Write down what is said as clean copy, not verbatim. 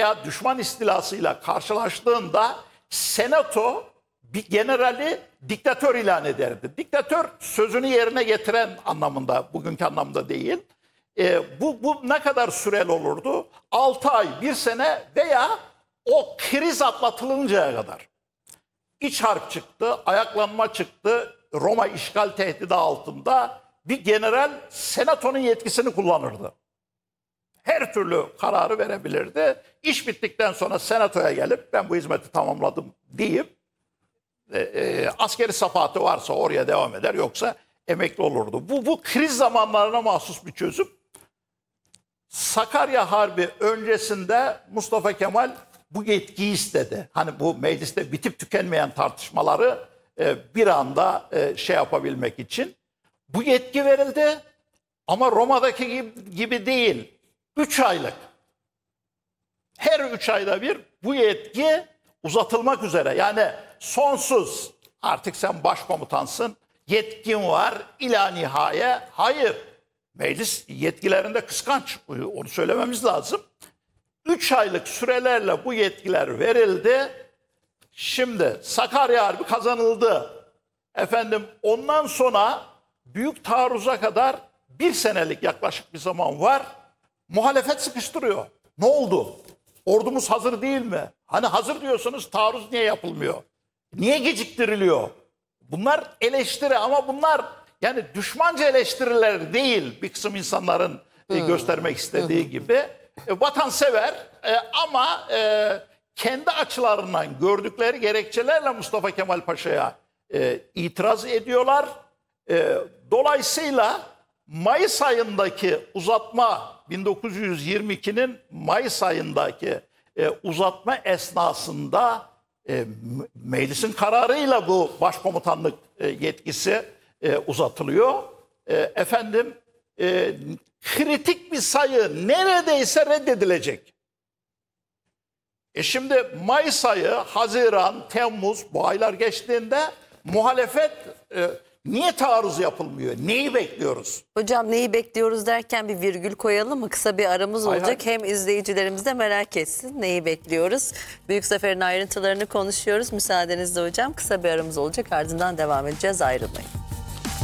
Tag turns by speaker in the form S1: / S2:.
S1: veya düşman istilasıyla karşılaştığında senato bir generali diktatör ilan ederdi. Diktatör sözünü yerine getiren anlamında, bugünkü anlamda değil. Bu ne kadar süreli olurdu? 6 ay, 1 sene veya o kriz atlatılıncaya kadar. İç harp çıktı, ayaklanma çıktı, Roma işgal tehdidi altında bir general senatonun yetkisini kullanırdı. Her türlü kararı verebilirdi. İş bittikten sonra senatoya gelip ben bu hizmeti tamamladım deyip askeri safahatı varsa oraya devam eder, yoksa emekli olurdu. Bu kriz zamanlarına mahsus bir çözüm. Sakarya Harbi öncesinde Mustafa Kemal bu yetkiyi istedi. Hani bu mecliste bitip tükenmeyen tartışmaları bir anda şey yapabilmek için. Bu yetki verildi ama Roma'daki gibi değil. 3 aylık. Her 3 ayda bir bu yetki uzatılmak üzere. Yani sonsuz, artık sen başkomutansın, yetkin var ila nihaye. Hayır. Meclis yetkilerinde kıskanç. Onu söylememiz lazım. 3 aylık sürelerle bu yetkiler verildi. Şimdi Sakarya Harbi kazanıldı. Efendim ondan sonra büyük taarruza kadar 1 senelik yaklaşık bir zaman var. Muhalefet sıkıştırıyor. Ne oldu? Ordumuz hazır değil mi? Hani hazır diyorsunuz, taarruz niye yapılmıyor? Niye geciktiriliyor? Bunlar eleştiri ama bunlar yani düşmanca eleştiriler değil, bir kısım insanların göstermek istediği gibi. Vatansever ama kendi açılarından gördükleri gerekçelerle Mustafa Kemal Paşa'ya itiraz ediyorlar. Dolayısıyla Mayıs ayındaki uzatma, 1922'nin Mayıs ayındaki uzatma esnasında meclisin kararıyla bu başkomutanlık yetkisi uzatılıyor. Kritik bir sayı neredeyse reddedilecek. Şimdi Mayıs ayı, Haziran, Temmuz bu aylar geçtiğinde muhalefet niye taarruz yapılmıyor? Neyi bekliyoruz?
S2: Hocam neyi bekliyoruz derken bir virgül koyalım mı? Kısa bir aramız olacak.
S1: Hayır.
S2: Hem izleyicilerimiz de merak etsin. Neyi bekliyoruz? Büyük Zafer'in ayrıntılarını konuşuyoruz. Müsaadenizle hocam. Kısa bir aramız olacak. Ardından devam edeceğiz. Ayrılmayın.